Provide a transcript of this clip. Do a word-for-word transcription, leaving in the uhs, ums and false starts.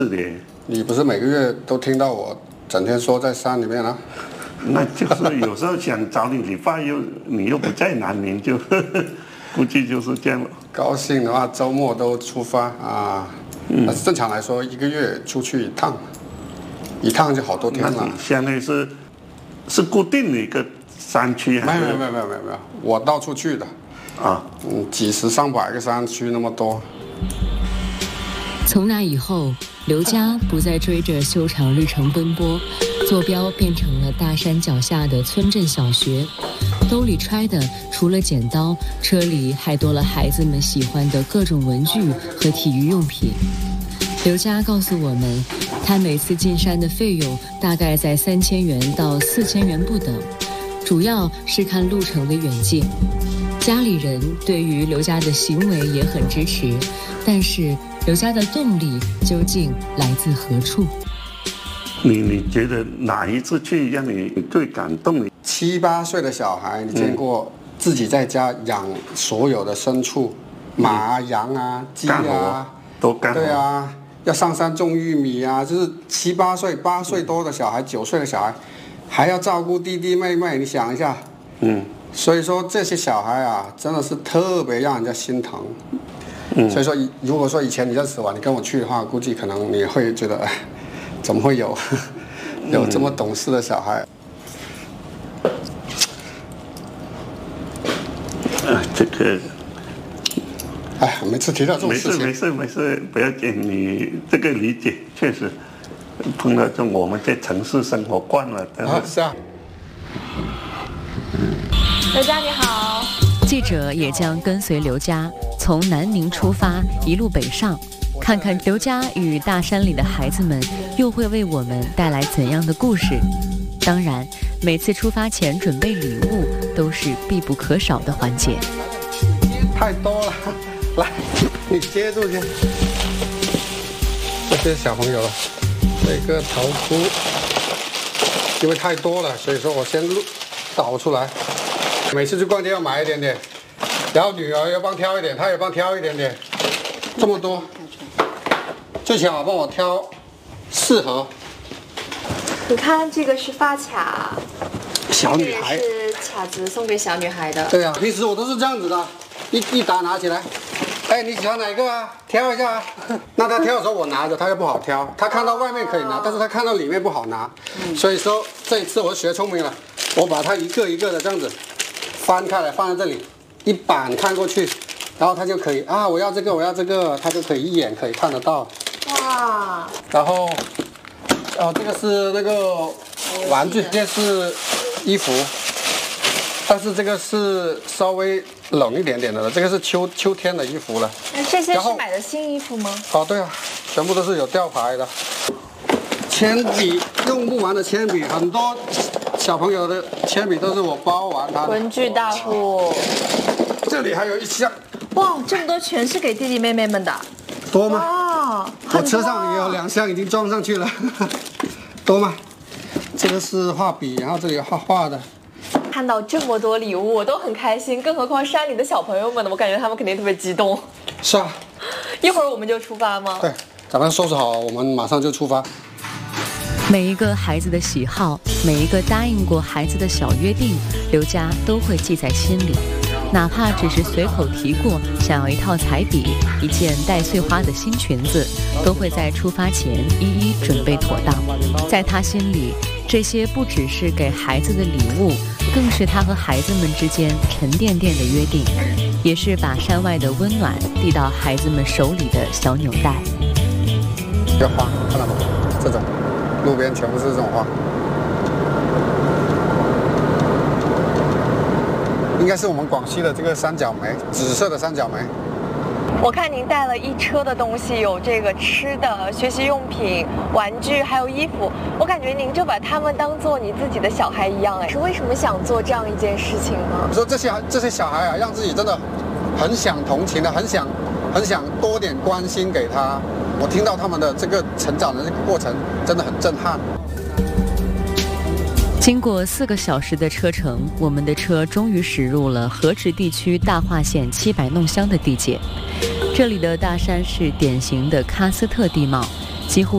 是的， 你不是每个月都听到我整天说在山里面啊？ 那就是有时候想找你理发，又你又不在南宁，就呵呵估计就是这样了。 高兴的话，周末都出发啊。嗯，但是正常来说，一个月出去一趟，一趟就好多天了。 相当于是是固定的一个山区还是？ 没有没有没有没有没有，我到处去的。啊，嗯，几十上百个山区那么多。 从那以后，刘家不再追着修长日程奔波，坐标变成了大山脚下的村镇小学。兜里揣的除了剪刀，车里还多了孩子们喜欢的各种文具和体育用品。刘家告诉我们，他每次进山的费用大概在三千元到四千元不等，主要是看路程的远近。家里人对于刘家的行为也很支持，但是刘家的动力究竟来自何处？ 你你觉得哪一次去让你最感动？ 七八岁的小孩，你见过自己在家养所有的牲畜，嗯、马啊、羊啊、鸡啊， 都干活。 对啊，要上山种玉米啊，就是七八岁、八岁多的小孩，九岁的小孩，还要照顾弟弟妹妹，你想一下，嗯。所以说这些小孩啊，真的是特别让人家心疼。嗯，所以说，如果说以前你认识我，你跟我去的话，估计可能你会觉得，哎，怎么会有有这么懂事的小孩？ 啊，这个， 哎，每次提到这种事情， 没事没事没事，不要紧，你这个理解确实碰到这种我们在城市生活惯了， 啊，是啊。 刘家你好， 记者也将跟随刘家从南宁出发，一路北上，看看刘家与大山里的孩子们又会为我们带来怎样的故事。当然，每次出发前准备礼物都是必不可少的环节。 太多了，来，你接住先。这些小朋友，这个头箍，因为太多了，所以说我先录导出来。每次去逛街要买一点点，然后女儿要帮挑一点，她也帮挑一点点，这么多，最起码帮我挑四盒。 你看这个是发卡， 小女孩这是卡子送给小女孩的。 对啊，平时我都是这样子的，一一打拿起来，哎，你喜欢哪个啊？挑一下啊。那她挑的时候我拿着，她又不好挑，她看到外面可以拿，但是她看到里面不好拿，嗯、所以说这一次我学聪明了，我把它一个一个的这样子翻开来放在这里，一板看过去，然后他就可以啊，我要这个，我要这个，他就可以一眼可以看得到。哇！然后，哦，这个是那个玩具，这是衣服，但是这个是稍微冷一点点的了，这个是秋秋天的衣服了。 那这些是买的新衣服吗？ 哦，对啊，全部都是有吊牌的。铅笔，用不完的铅笔，很多。小朋友的铅笔都是我包完它的。 文具大户， 这里还有一箱。 哇，这么多全是给弟弟妹妹们的。 多吗？ 哇， 我车上也有两箱已经装上去了。多吗？这个是画笔，然后这里有画画的。 看到这么多礼物，我都很开心，更何况山里的小朋友们呢？我感觉他们肯定特别激动。 是啊。 一会儿我们就出发吗？ 对，咱们收拾好，我们马上就出发。 每一个孩子的喜好，每一个答应过孩子的小约定，刘家都会记在心里，哪怕只是随口提过想要一套彩笔、一件带碎花的新裙子，都会在出发前一一准备妥当。在他心里，这些不只是给孩子的礼物，更是他和孩子们之间沉甸甸的约定，也是把山外的温暖递到孩子们手里的小纽带。 这花看到吗？这种。路边全部是这种花，应该是我们广西的这个三角梅，紫色的三角梅。 我看您带了一车的东西，有这个吃的、学习用品、玩具，还有衣服。我感觉您就把他们当做你自己的小孩一样。哎，是为什么想做这样一件事情呢？ 我说这些这些小孩啊，让自己真的很想同情的，很想很想多点关心给他。我听到他们的这个成长的这个过程，真的很震撼。 经过四个小时的车程，我们的车终于驶入了河池地区大化县七百弄乡的地界。这里的大山是典型的喀斯特地貌，几乎